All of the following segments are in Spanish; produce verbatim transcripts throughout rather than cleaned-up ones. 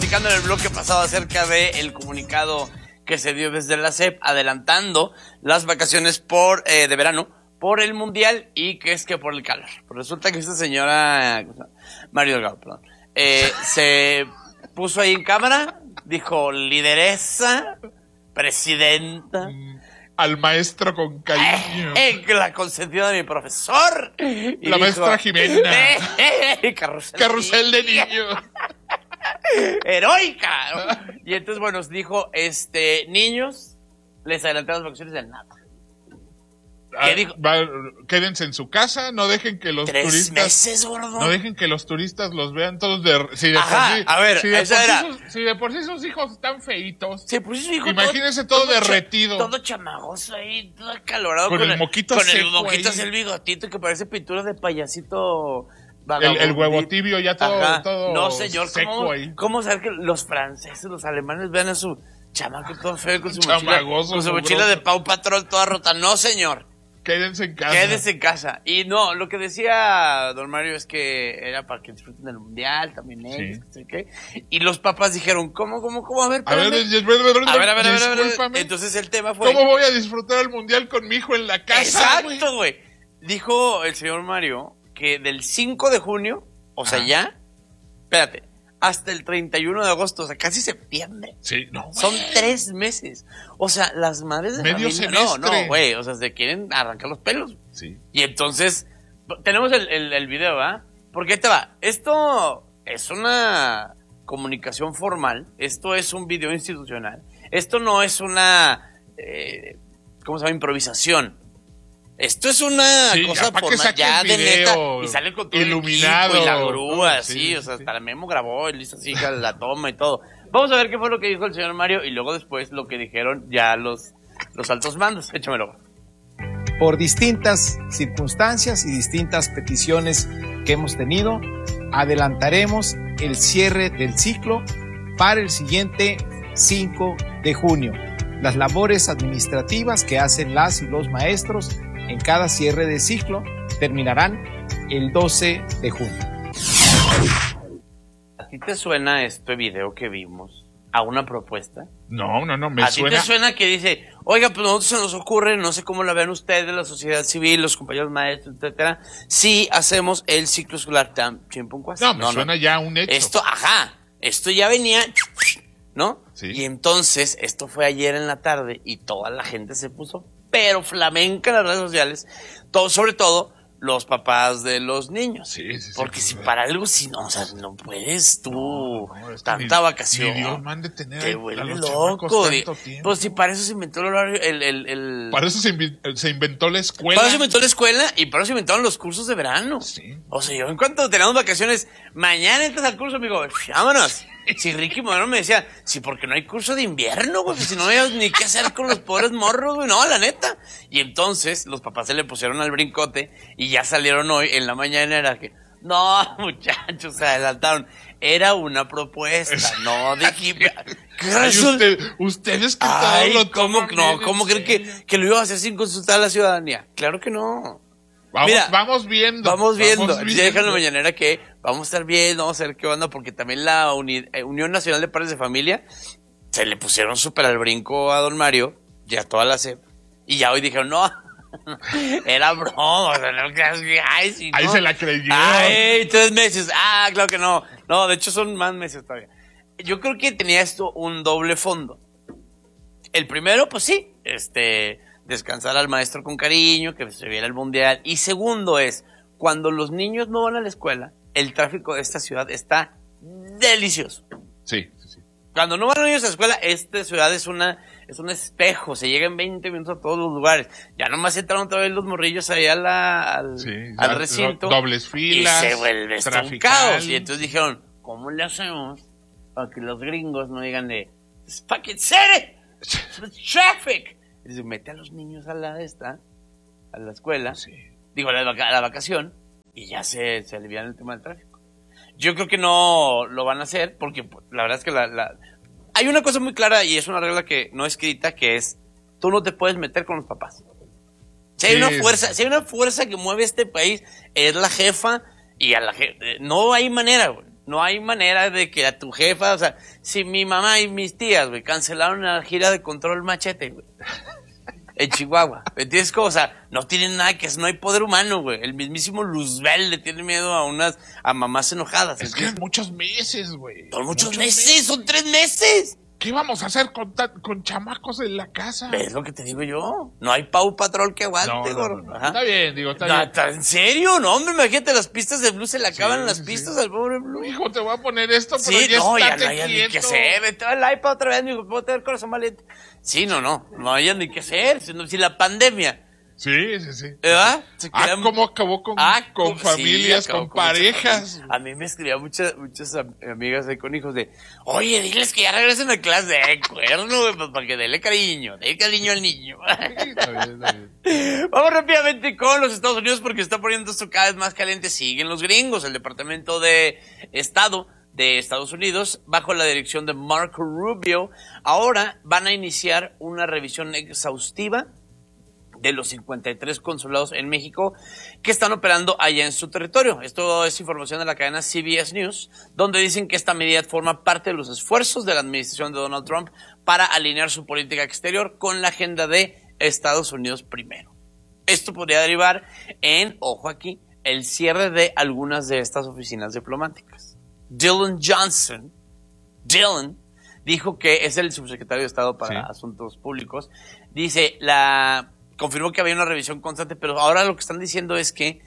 platicando en el bloque pasado acerca del comunicado que se dio desde la S E P adelantando las vacaciones por eh, de verano por el Mundial y que es que por el calor. Pues resulta que esta señora, Mario Delgado, perdón, eh, se puso ahí en cámara, dijo lideresa, presidenta, al maestro con cariño. Eh, eh, la consentida de mi profesor. Y la dijo, maestra Jimena. Eh, eh, carrusel, carrusel de niños. Heroica. Y entonces, bueno, nos dijo, este, niños, les adelanté las vacaciones del nada. ¿Qué dijo? Va, quédense en su casa, no dejen que los Tres turistas. meses, gordo. No dejen que los turistas los vean todos de. Si de Ajá, por sí, a ver, si de, esa por era. sí sus, si de por sí sus hijos están feitos. Sí, pues su hijo. Imagínense todo, todo derretido. Cha, todo chamagoso ahí, todo acalorado. Con, con el, el moquito Con seco el moquito así, ahí. el bigotito que parece pintura de payasito. El, el huevo tibio ya todo, todo no, señor, seco ¿cómo, ahí. ¿Cómo saber que los franceses, los alemanes vean a su chamaco todo feo con su mochila, con su mochila de Pau Patrol toda rota? No, señor. Quédense en casa. Quédense en casa. Y no, lo que decía don Mario es que era para que disfruten del mundial, también ellos, sí. ¿Qué? Y los papás dijeron, ¿cómo, cómo, cómo? A ver, a ver, a ver, a ver, a ver, a ver, a ver. Entonces el tema fue... ¿Cómo voy a disfrutar el mundial con mi hijo en la casa? Exacto, güey. Dijo el señor Mario que del cinco de junio, o sea, ah. ya, espérate, hasta el treinta y uno de agosto, o sea, casi septiembre. Sí, no. Son wey. tres meses. O sea, las madres de Medio familia... semestre. No, no, güey, o sea, se quieren arrancar los pelos. Sí. Y entonces, tenemos el, el, el video, ¿verdad? Porque ahí te va. Esto es una comunicación formal. Esto es un video institucional. Esto no es una, eh, ¿cómo se llama? Improvisación. Esto es una sí, cosa ya, formal, ya de neta. Y sale con todo iluminado. El equipo y la grúa, oh, sí, sí, o sea, sí. hasta la Memo grabó, él hizo así la toma y todo. Vamos a ver qué fue lo que dijo el señor Mario y luego después lo que dijeron ya los, los altos mandos. Échamelo. Por distintas circunstancias y distintas peticiones que hemos tenido, adelantaremos el cierre del ciclo para el siguiente cinco de junio. Las labores administrativas que hacen las y los maestros en cada cierre de ciclo terminarán el doce de junio. ¿A ti te suena este video que vimos a una propuesta? No, no, no, me ¿A suena... ti te suena que dice, oiga, pues a nosotros se nos ocurre, no sé cómo la vean ustedes, la sociedad civil, los compañeros maestros, etcétera, si hacemos el ciclo escolar tan chimpuncuas? No, me no, suena no. ya un hecho. Esto, ajá, esto ya venía, ¿no? Sí. Y entonces, esto fue ayer en la tarde y toda la gente se puso pero flamenca en las redes sociales, todo, sobre todo los papás de los niños. Sí, sí, porque sí, si para algo, si no, o sea, no puedes tú, no, no, tanta ni, vacación. Ni Dios mande tener te vuelve loco. De, pues si para eso se inventó el horario, el, el, el... Para eso se, invi se inventó la escuela. Para eso se inventó la escuela y para eso se inventaron los cursos de verano. Sí. O sea, yo en cuanto teníamos vacaciones, mañana entras al curso, amigo, vámonos. Si Ricky Moreno me decía, sí, porque no hay curso de invierno, güey, si no había ni qué hacer con los pobres morros, güey, no, la neta. Y entonces los papás se le pusieron al brincote y ya salieron hoy en la mañana, era que, no, muchachos, se adelantaron. Era una propuesta, no de equipo. Ay, usted, ustedes que Ay, todo lo ¿cómo no? ¿Cómo creen que, que lo iba a hacer sin consultar a la ciudadanía? Claro que no. Vamos, Mira, vamos viendo. Vamos viendo. Vamos viendo. Ya dejan la mañanera que vamos a estar viendo, vamos a ver qué onda, porque también la Uni eh, Unión Nacional de Padres de Familia se le pusieron súper al brinco a don Mario y a toda la C E P. Y ya hoy dijeron, no, era broma. O sea, no, ay, si Ahí no. se la creyó. Ay, tres meses. Ah, claro que no. No, de hecho son más meses todavía. Yo creo que tenía esto un doble fondo. El primero, pues sí, este... descansar al maestro con cariño, que se viera el mundial. Y segundo es, cuando los niños no van a la escuela, el tráfico de esta ciudad está delicioso. Sí, sí, sí. Cuando no van los niños a la escuela, esta ciudad es una es un espejo, se llega en veinte minutos a todos los lugares. Ya nomás entraron otra vez los morrillos ahí a la, al, sí, al recinto. Dobles filas. Y se vuelve esto un caos. Y entonces dijeron, ¿cómo le hacemos para que los gringos no digan de "It's fucking city! It's traffic!" Y se mete a los niños a la esta, a la escuela, sí. digo, a la, a la vacación, y ya se, se alivian el tema del tráfico. Yo creo que no lo van a hacer, porque la verdad es que la, la... hay una cosa muy clara, y es una regla que no escrita, que es, tú no te puedes meter con los papás. Si hay sí. una fuerza, si hay una fuerza que mueve este país, es la jefa, y a la jefa, no hay manera, güey. No hay manera de que a tu jefa, o sea, si mi mamá y mis tías, güey, cancelaron la gira de Control Machete, güey, en Chihuahua, ¿me entiendes? O sea, no tienen nada que hacer, no hay poder humano, güey. El mismísimo Luzbel le tiene miedo a unas, a mamás enojadas. Es que son muchos meses, güey. Son muchos, muchos meses, meses, son tres meses. ¿Qué vamos a hacer con, ta- con chamacos en la casa? Es lo que te digo yo. No hay Pau Patrol que aguante, no, no, gordo. no, no. Está bien, digo, está no, bien. ¿En serio? No, hombre, imagínate, las pistas de Blue se le acaban sí, las sí, pistas sí. al pobre Blue. Hijo, te voy a poner esto, pero sí, ya no, ya estate no hay quieto. ni qué hacer. Vete al iPad otra vez, mijo, puedo tener corazón valiente. Sí, no, no, no hay ni qué hacer. Si, si la pandemia... Sí, sí, sí. ¿Verdad? Ah, quedan... ¿cómo acabó con, ah, con familias, sí, con, con parejas? A mí me escribían muchas muchas amigas ahí con hijos de, oye, diles que ya regresen a clase de cuerno, güey, pues para que dele cariño, dele cariño al niño. Sí, está bien, está bien. Vamos rápidamente con los Estados Unidos porque está poniendo esto cada vez más caliente. Siguen los gringos. El Departamento de Estado de Estados Unidos, bajo la dirección de Marco Rubio, ahora van a iniciar una revisión exhaustiva de los cincuenta y tres consulados en México que están operando allá en su territorio. Esto es información de la cadena C B S News, donde dicen que esta medida forma parte de los esfuerzos de la administración de Donald Trump para alinear su política exterior con la agenda de Estados Unidos primero. Esto podría derivar en, ojo aquí, el cierre de algunas de estas oficinas diplomáticas. Dylan Johnson, Dylan, dijo que es el subsecretario de Estado para sí. Asuntos Públicos, dice, la... confirmó que había una revisión constante, pero ahora lo que están diciendo es que,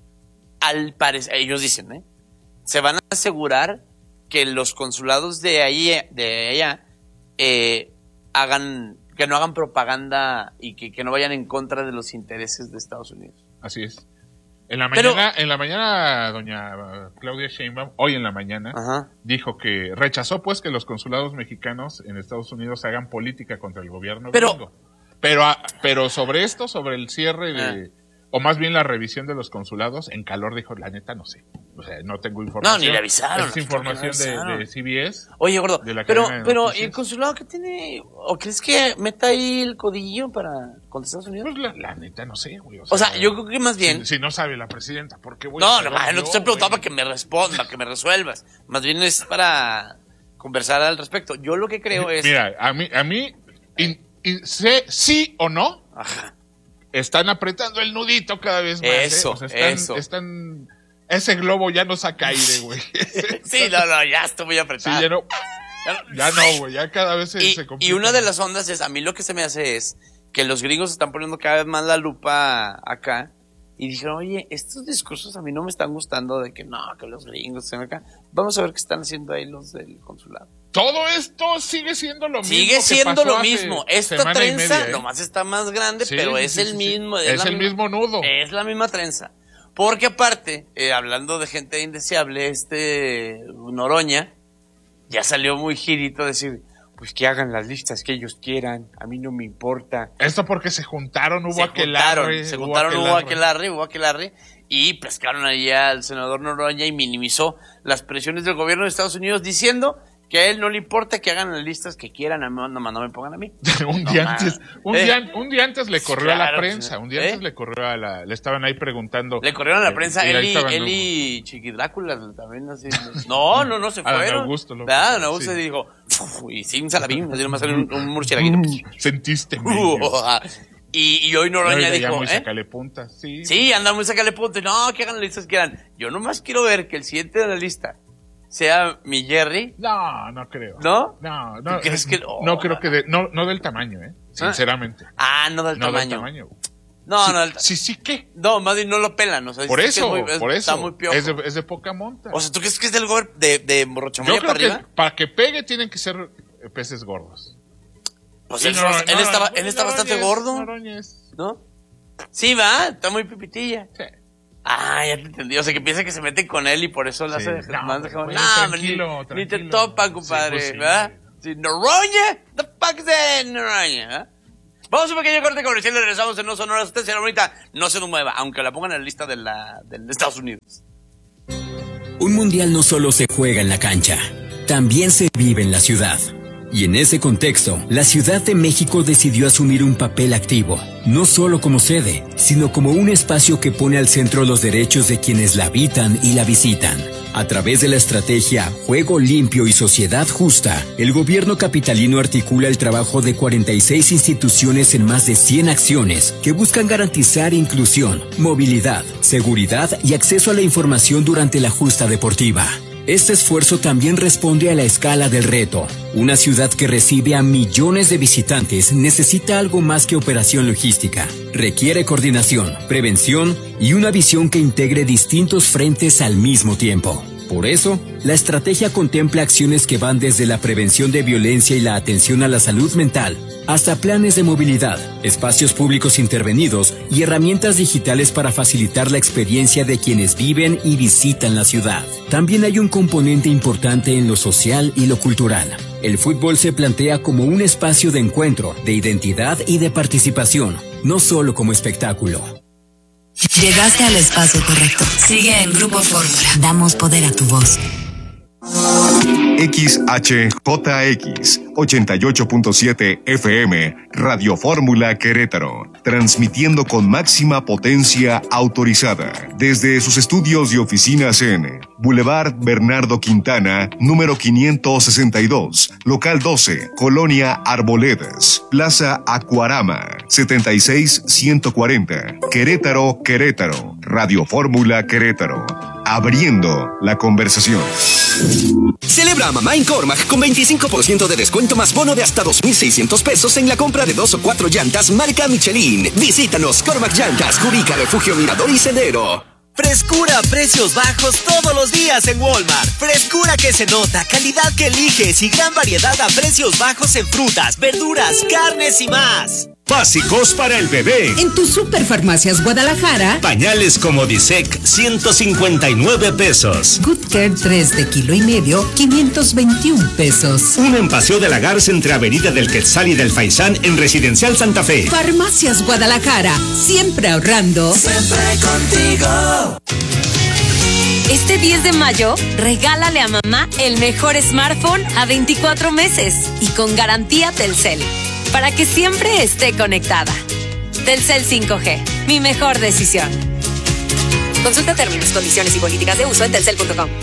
al parecer, ellos dicen, ¿eh? Se van a asegurar que los consulados de ahí, de allá, eh, hagan, que no hagan propaganda y que, que no vayan en contra de los intereses de Estados Unidos. Así es. En la mañana, pero, en la mañana, doña Claudia Sheinbaum, hoy en la mañana, ajá. dijo que rechazó pues que los consulados mexicanos en Estados Unidos hagan política contra el gobierno pero, gringo. Pero, pero sobre esto, sobre el cierre de, ah. o más bien la revisión de los consulados, en calor dijo, la neta no sé. O sea, no tengo información. No, ni le avisaron. Es información no de, de C B S. Oye, gordo, pero, pero ¿y el consulado qué tiene? ¿O crees que meta ahí el codillo para contra Estados Unidos? Pues la, la neta no sé, güey. O sea, o sea, yo creo que más bien... Si, si no sabe la presidenta, ¿por qué voy no, a No, no, no, no te estoy preguntando para que me responda, para que me resuelvas. Más bien es para conversar al respecto. Yo lo que creo es... Mira, a mí... A mí in, Y sé sí o no, ajá. están apretando el nudito cada vez más. Eso, ¿eh? O sea, están, eso. Están, ese globo ya no saca aire, güey. Sí, no, no, ya estoy muy apretado. Sí, ya no, ya no, güey, ya cada vez se, y, se complica. Y una de las ondas es, a mí lo que se me hace es que los gringos están poniendo cada vez más la lupa acá y dijeron, oye, estos discursos a mí no me están gustando de que no, que los gringos estén acá. Vamos a ver qué están haciendo ahí los del consulado. Todo esto sigue siendo lo mismo. Sigue siendo lo mismo. Esta trenza media, ¿eh? nomás está más grande, sí, pero sí, es sí, el sí, mismo. Sí. Es, es el misma, mismo nudo. Es la misma trenza. Porque aparte, eh, hablando de gente indeseable, este Noroña ya salió muy girito a decir, pues que hagan las listas que ellos quieran, a mí no me importa. Esto porque se juntaron, hubo se aquelarre. Juntaron, se juntaron, hubo aquelarre, hubo aquelarre, y pescaron ahí al senador Noroña y minimizó las presiones del gobierno de Estados Unidos diciendo que a él no le importa que hagan las listas que quieran, a mí no, no me pongan a mí. un, no, día antes, un, eh, día, un día antes le corrió claro, a la prensa, un día ¿eh? antes le corrió a la, le estaban ahí preguntando. Le corrieron a la prensa, eh, él y, él y Chiquidrácula también así. No, no, no se fueron. A Don Augusto. Lo ¿verdad? Don Augusto sí. dijo, y sí, un salabín, así nomás un, un murcielaguito. Sentiste, Y, y hoy Noroña no, dijo, muy ¿eh? Sácale punta, sí. Sí, anda muy sácale punta. No, que hagan las listas que quieran. Yo nomás quiero ver que el siguiente de la lista sea mi Jerry. No, no creo. ¿No? No, no. ¿Crees que oh, no creo que de, no, no del tamaño, eh. Sinceramente. Ah, no del no tamaño. Del tamaño. No, sí, no. Del sí, sí, ¿qué? No, más bien no lo pelan, o sea, por eso, que es muy, es, por eso. Está muy piojo. Es de, es de poca monta. O sea, ¿tú crees que es del gobierno de, de Morrochamoya para arriba? Que para que pegue tienen que ser peces gordos. Pues él, no, él, no, estaba, no, él está bastante es, gordo. ¿No? Sí, va, está muy pipitilla. Sí. Ah, ya te entendí. O sea, que piensa que se meten con él y por eso la sí. hace no, más de no, tranquilo, ni, ni te topan, compadre. Sí, pues sí. ¿Verdad? Sí, Noroña, the fuck is that, Noroña, ¿eh? Vamos a un pequeño corte comercial y regresamos en No Sonora. Usted, señora bonita, no se nos mueva, aunque la pongan en la lista de, la, de Estados Unidos. Un mundial no solo se juega en la cancha, también se vive en la ciudad. Y en ese contexto, la Ciudad de México decidió asumir un papel activo, no solo como sede, sino como un espacio que pone al centro los derechos de quienes la habitan y la visitan. A través de la estrategia Juego Limpio y Sociedad Justa, el gobierno capitalino articula el trabajo de cuarenta y seis instituciones en más de cien acciones que buscan garantizar inclusión, movilidad, seguridad y acceso a la información durante la justa deportiva. Este esfuerzo también responde a la escala del reto. Una ciudad que recibe a millones de visitantes necesita algo más que operación logística. Requiere coordinación, prevención y una visión que integre distintos frentes al mismo tiempo. Por eso, la estrategia contempla acciones que van desde la prevención de violencia y la atención a la salud mental, hasta planes de movilidad, espacios públicos intervenidos y herramientas digitales para facilitar la experiencia de quienes viven y visitan la ciudad. También hay un componente importante en lo social y lo cultural. El fútbol se plantea como un espacio de encuentro, de identidad y de participación, no solo como espectáculo. Llegaste al espacio correcto. Sigue en Grupo Fórmula. Damos poder a tu voz. X H J X ochenta y ocho punto siete F M, Radio Fórmula Querétaro, transmitiendo con máxima potencia autorizada desde sus estudios y oficinas en Boulevard Bernardo Quintana, número quinientos sesenta y dos, local doce, Colonia Arboledas, Plaza Acuarama, setenta y seis ciento cuarenta, Querétaro, Querétaro, Radio Fórmula Querétaro, abriendo la conversación. Celebra a mamá en Cormac con veinticinco por ciento de descuento más bono de hasta dos mil seiscientos pesos en la compra de dos o cuatro llantas marca Michelin. Visítanos, Cormac Llantas, Cubica, Refugio Mirador y Sendero. Frescura a precios bajos todos los días en Walmart. Frescura que se nota, calidad que eliges y gran variedad a precios bajos en frutas, verduras, carnes y más. Básicos para el bebé. En tus Superfarmacias Guadalajara. Pañales como Disec, ciento cincuenta y nueve pesos. Good Care tres de kilo y medio, quinientos veintiún pesos. Un en Paseo de la Garza entre Avenida del Quetzal y del Faisán en Residencial Santa Fe. Farmacias Guadalajara, siempre ahorrando. Siempre contigo. Este diez de mayo, regálale a mamá el mejor smartphone a veinticuatro meses y con garantía Telcel, para que siempre esté conectada. Telcel cinco G, mi mejor decisión. Consulta términos, condiciones y políticas de uso en telcel punto com.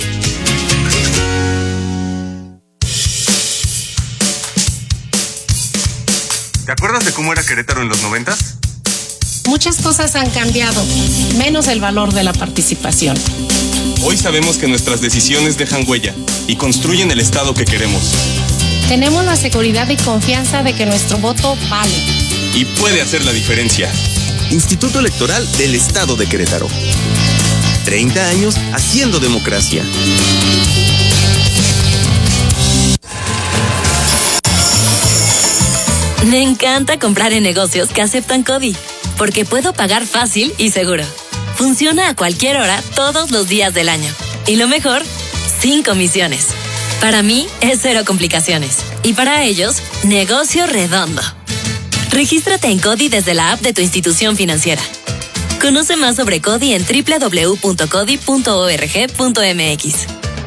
¿Te acuerdas de cómo era Querétaro en los noventas? Muchas cosas han cambiado, menos el valor de la participación. Hoy sabemos que nuestras decisiones dejan huella y construyen el Estado que queremos. Tenemos la seguridad y confianza de que nuestro voto vale. Y puede hacer la diferencia. Instituto Electoral del Estado de Querétaro. treinta años haciendo democracia. Me encanta comprar en negocios que aceptan CODI, porque puedo pagar fácil y seguro. Funciona a cualquier hora, todos los días del año. Y lo mejor, sin comisiones. Para mí es cero complicaciones. Y para ellos, negocio redondo. Regístrate en CODI desde la app de tu institución financiera. Conoce más sobre CODI en doble u doble u doble u punto codi punto org punto m x.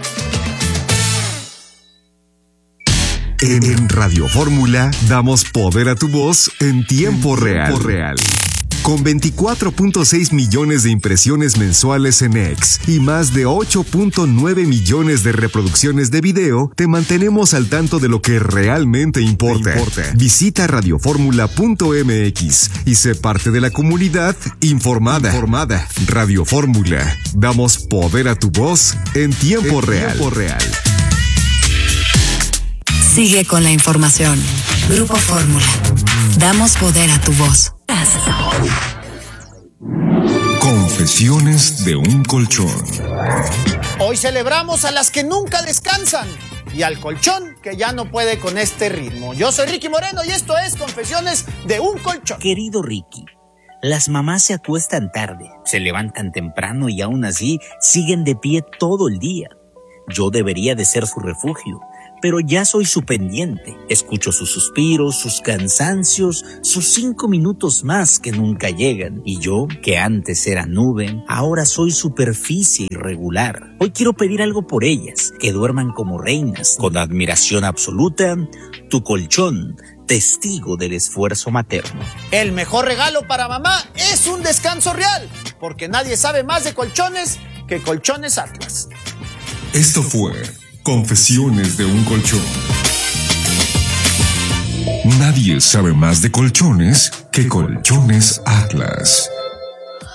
En Radio Fórmula damos poder a tu voz en tiempo real. Tiempo real. Con veinticuatro punto seis millones de impresiones mensuales en X y más de ocho punto nueve millones de reproducciones de video, te mantenemos al tanto de lo que realmente importa. importa. Visita radio fórmula punto m x y sé parte de la comunidad informada. informada. Radio Fórmula. Damos poder a tu voz en tiempo en real. Tiempo real. Sigue con la información. Grupo Fórmula. Damos poder a tu voz. Confesiones de un colchón. Hoy celebramos a las que nunca descansan y al colchón que ya no puede con este ritmo. Yo soy Ricky Moreno y esto es Confesiones de un colchón. Querido Ricky, las mamás se acuestan tarde, se levantan temprano y aún así siguen de pie todo el día. Yo debería de ser su refugio, pero ya soy su pendiente. Escucho sus suspiros, sus cansancios, sus cinco minutos más que nunca llegan. Y yo, que antes era nube, ahora soy superficie irregular. Hoy quiero pedir algo por ellas, que duerman como reinas, con admiración absoluta, tu colchón, testigo del esfuerzo materno. El mejor regalo para mamá es un descanso real, porque nadie sabe más de colchones que Colchones Atlas. Esto fue Confesiones de un colchón. Nadie sabe más de colchones que Colchones Atlas.